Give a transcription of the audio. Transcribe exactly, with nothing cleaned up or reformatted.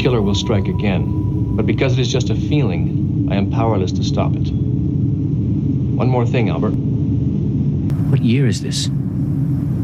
killer will strike again. But because it is just a feeling, I am powerless to stop it. One more thing, Albert. What year is this?